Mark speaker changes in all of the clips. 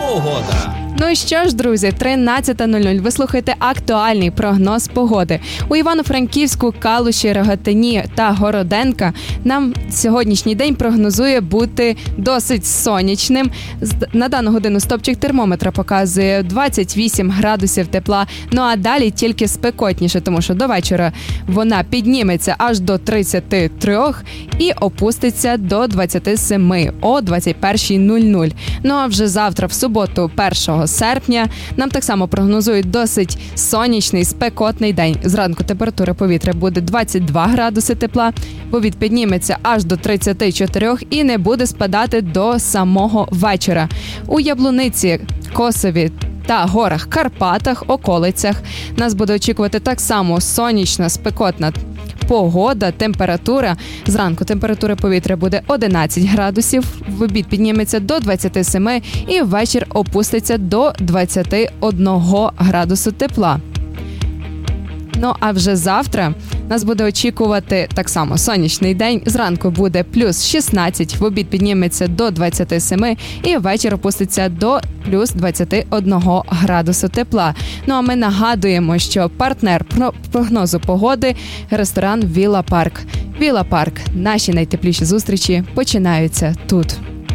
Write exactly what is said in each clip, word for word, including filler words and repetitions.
Speaker 1: Погода.
Speaker 2: Ну і що ж, друзі, тринадцята нуль нуль. Ви слухаєте актуальний прогноз погоди. У Івано-Франківську, Калуші, Рогатині та Городенка нам сьогоднішній день прогнозує бути досить сонячним. На дану годину стопчик термометра показує двадцять вісім градусів тепла. Ну а далі тільки спекотніше, тому що до вечора вона підніметься аж до тридцяти трьох і опуститься до двадцяти семи о двадцять перша нуль нуль. Ну а вже завтра, в суботу, першого серпня, нам так само прогнозують досить сонячний, спекотний день. Зранку температура повітря буде двадцять два градуси тепла, в обід підніметься аж до тридцяти чотирьох і не буде спадати до самого вечора. У Яблуниці, Косові та горах Карпатах, околицях нас буде очікувати так само сонячна, спекотна погода, температура. Зранку температура повітря буде одинадцять градусів, в обід підніметься до двадцяти семи і ввечір опуститься до двадцяти одного градусу тепла. Ну а вже завтра нас буде очікувати так само сонячний день. Зранку буде плюс шістнадцять, в обід підніметься до двадцяти семи і ввечері опуститься до плюс двадцяти одного градусу тепла. Ну а ми нагадуємо, що партнер прогнозу погоди – ресторан Вілла Парк. Вілла Парк. Наші найтепліші зустрічі починаються тут.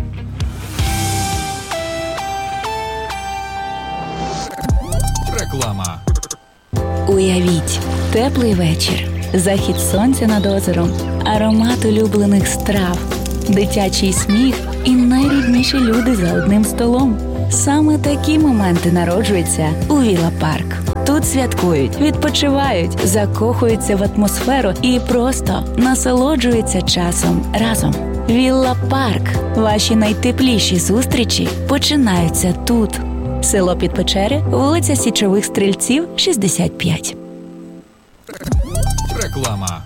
Speaker 1: Реклама.
Speaker 3: Уявіть, теплий вечір, захід сонця над озером, аромат улюблених страв, дитячий сміх і найрідніші люди за одним столом. Саме такі моменти народжуються у Вілла Парк. Тут святкують, відпочивають, закохуються в атмосферу і просто насолоджуються часом разом. Вілла Парк. Ваші найтепліші зустрічі починаються тут. Село Підпечери, вулиця Січових Стрільців, шістдесят п'ять.
Speaker 1: Реклама.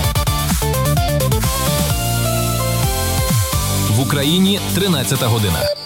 Speaker 1: В Україні тринадцята година.